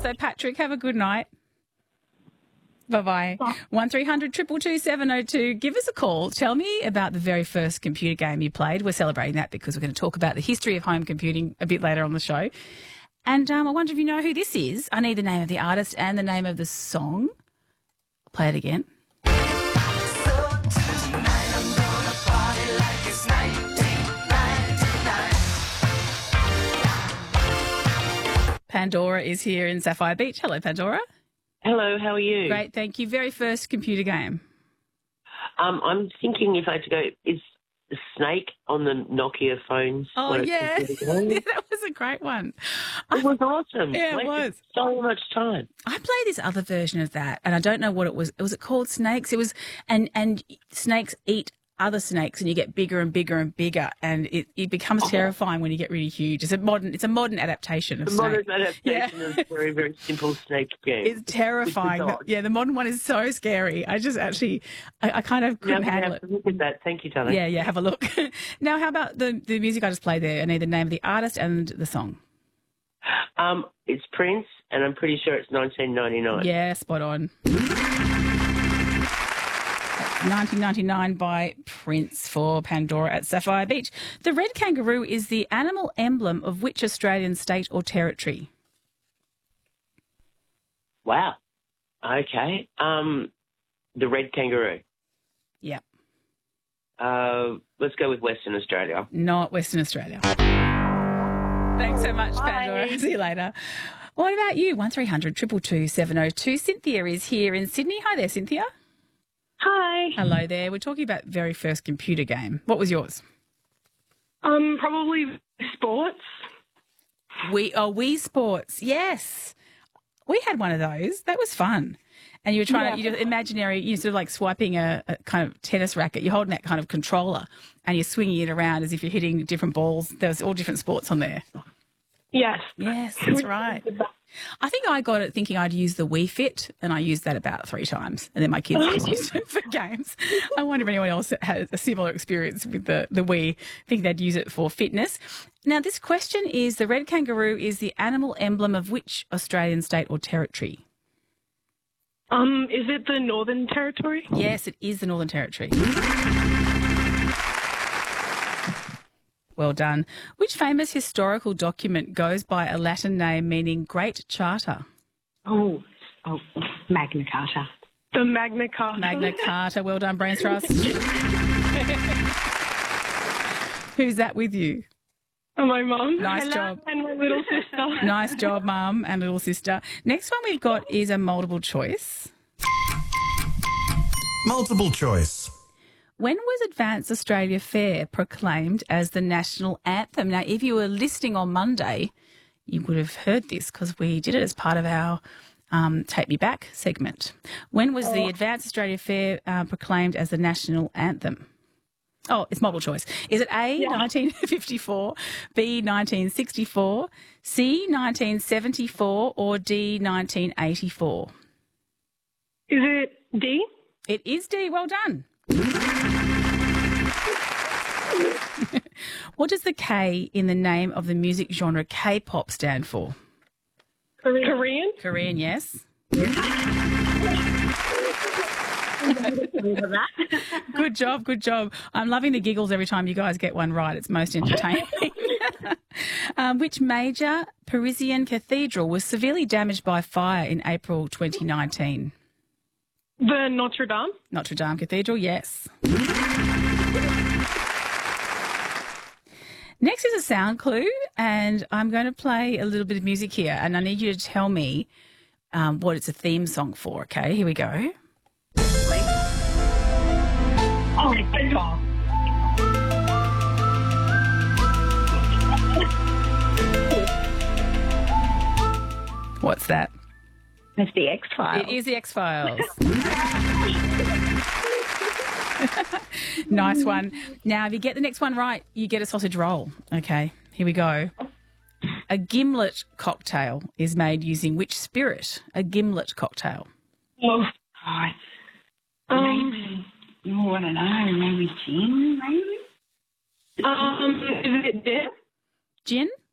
also, Patrick. Have a good night. Bye-bye. 1300 222 702. Give us a call. Tell me about the very first computer game you played. We're celebrating that because we're going to talk about the history of home computing a bit later on the show. And I wonder if you know who this is. I need the name of the artist and the name of the song. Play it again. Pandora is here in Sapphire Beach. Hello, Pandora. Hello, how are you? Great, thank you. Very first computer game. I'm thinking if I had to go, is Snake on the Nokia phones? Oh, yeah. Yeah, that was a great one. It was awesome. Yeah, it was. So much time. I played this other version of that, and I don't know what it was. Was it called Snakes? It was, and snakes eat other snakes, and you get bigger and bigger and bigger, and it becomes terrifying when you get really huge. It's a modern adaptation of Snake. Modern adaptation of a very, very simple Snake game. It's terrifying. Yeah, the modern one is so scary. I just actually, I kind of couldn't handle it. Look at that. Thank you, darling. Yeah, have a look. Now, how about the music I just played there? I need the name of the artist and the song. It's Prince, and I'm pretty sure it's 1999. Yeah, spot on. 1999 by Prince for Pandora at Sapphire Beach. The red kangaroo is the animal emblem of which Australian state or territory? Wow. Okay. The red kangaroo. Yeah. Let's go with Western Australia. Not Western Australia. Thanks so much, Pandora. Bye. See you later. What about you? 1300 222 702. Cynthia is here in Sydney. Hi there, Cynthia. Hi. Hello there. We're talking about very first computer game. What was yours? Probably sports. Wii Sports. Yes. We had one of those. That was fun. And you were trying to, you're sort of like swiping a kind of tennis racket. You're holding that kind of controller and you're swinging it around as if you're hitting different balls. There was all different sports on there. Yes. Yes, that's right. I think I got it thinking I'd use the Wii Fit, and I used that about 3 times. And then my kids just used it for games. I wonder if anyone else has a similar experience with the Wii. I think they'd use it for fitness. Now, this question is, the red kangaroo is the animal emblem of which Australian state or territory? Is it the Northern Territory? Yes, it is the Northern Territory. Well done. Which famous historical document goes by a Latin name meaning Great Charter? Oh, Magna Carta. The Magna Carta. Magna Carta. Well done, Brains Trust. Who's that with you? Oh, my mum. Nice job. And my little sister. Nice job, Mum and little sister. Next one we've got is a multiple choice. Multiple choice. When was Advance Australia Fair proclaimed as the national anthem? Now, if you were listening on Monday, you would have heard this because we did it as part of our Take Me Back segment. When was the Advance Australia Fair proclaimed as the national anthem? Oh, it's multiple choice. Is it A, 1954, B, 1964, C, 1974, or D, 1984? Is it D? It is D. Well done. What does the K in the name of the music genre K-pop stand for? Korean? Korean, yes. Good job, good job. I'm loving the giggles every time you guys get one right. It's most entertaining. Which major Parisian cathedral was severely damaged by fire in April 2019? The Notre Dame? Notre Dame Cathedral, yes. Next is a sound clue, and I'm going to play a little bit of music here, and I need you to tell me what it's a theme song for, okay? Here we go. Oh, my God. What's that? It's the X-Files. It is the X-Files. Nice one. Now, if you get the next one right, you get a sausage roll. Okay, here we go. A gimlet cocktail is made using which spirit? A gimlet cocktail. Oh, God. Maybe, I don't know, maybe gin, maybe? Is it gin? Gin?